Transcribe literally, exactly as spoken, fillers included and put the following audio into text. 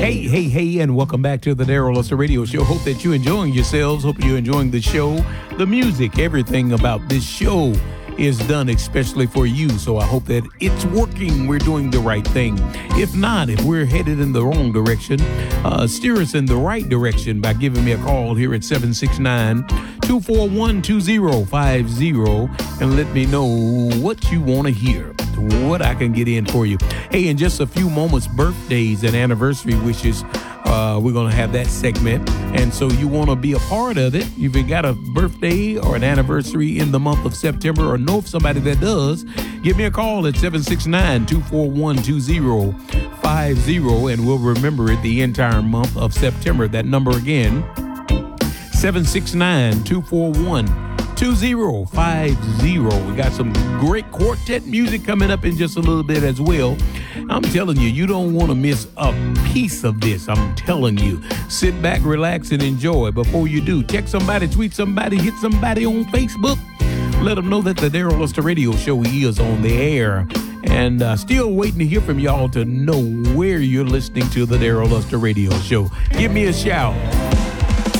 Hey, hey, hey, and welcome back to the Daryl Luster Radio Show. Hope that you're enjoying yourselves. Hope you're enjoying the show, the music, everything about this show is done especially for you. So I hope that it's working. We're doing the right thing. If not, if we're headed in the wrong direction, uh, steer us in the right direction by giving me a call here at seven six nine, two four one, two zero five zero and let me know what you want to hear, what I can get in for you. Hey, in just a few moments, birthdays and anniversary wishes. Uh, we're going to have that segment. And so you want to be a part of it. If you got a birthday or an anniversary in the month of September or know of somebody that does, give me a call at seven six nine, two four one, two zero five zero and we'll remember it the entire month of September. That number again, seven six nine, two four one, two zero five zero. We got some great quartet music coming up in just a little bit as well. I'm telling you, you don't want to miss a piece of this. I'm telling you. Sit back, relax, and enjoy. Before you do, text somebody, tweet somebody, hit somebody on Facebook. Let them know that the Daryl Luster Radio Show is on the air. And uh, still waiting to hear from y'all to know where you're listening to the Daryl Luster Radio Show. Give me a shout.